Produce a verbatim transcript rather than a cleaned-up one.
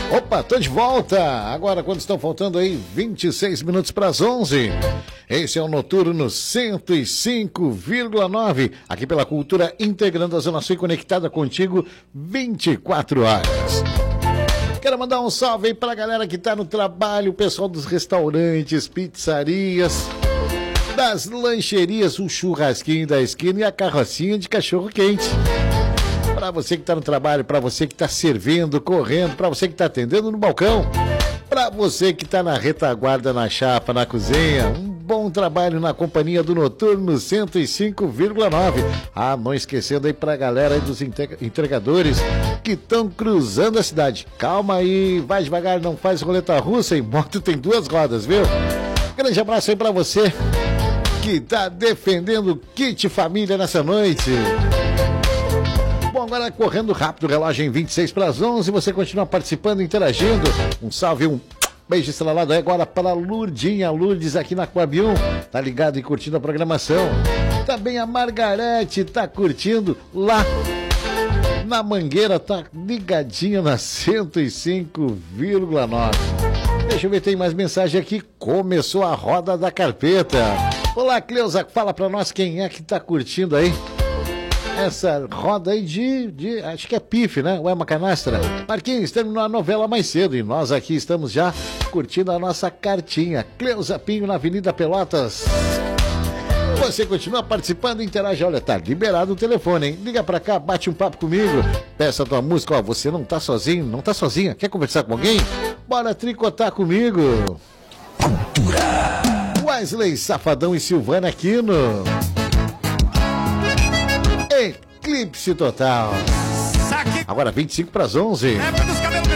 Opa, tô de volta. Agora, quando estão faltando aí vinte e seis minutos para as onze. Esse é o Noturno cento e cinco vírgula nove. Aqui pela Cultura, integrando a Zona Sul e conectada contigo vinte e quatro horas. Quero mandar um salve aí pra galera que tá no trabalho, o pessoal dos restaurantes, pizzarias, das lancherias, o churrasquinho da esquina e a carrocinha de cachorro-quente. Para você que está no trabalho, para você que está servindo, correndo, para você que está atendendo no balcão, para você que está na retaguarda, na chapa, na cozinha, um bom trabalho na companhia do Noturno cento e cinco vírgula nove. Ah, não esquecendo aí para a galera aí dos entregadores que estão cruzando a cidade. Calma aí, vai devagar, não faz roleta russa e moto tem duas rodas, viu? Grande abraço aí para você que está defendendo o kit família nessa noite. Bom, agora correndo rápido, relógio em vinte e seis para as onze, você continua participando, interagindo. Um salve, um beijo estrelado aí agora para a Lurdinha, Lourdes aqui na Coab um, tá ligado e curtindo a programação. Também a Margarete tá curtindo lá na Mangueira, tá ligadinha na cento e cinco vírgula nove. Deixa eu ver, tem mais mensagem aqui. Começou a roda da carpeta. Olá, Cleusa, fala pra nós quem é que tá curtindo aí essa roda aí de, de, acho que é pife, né? Ou é uma canastra? Marquinhos, terminou a novela mais cedo e nós aqui estamos já curtindo a nossa cartinha. Cleusa Pinho na Avenida Pelotas. Você continua participando, interage. Olha, tá liberado o telefone, hein? Liga pra cá, bate um papo comigo, peça a tua música. Ó, você não tá sozinho, não tá sozinha. Quer conversar com alguém? Bora tricotar comigo. Cultura. Wesley Safadão e Silvana Aquino. Eclipse total. Agora vinte e cinco para as onze.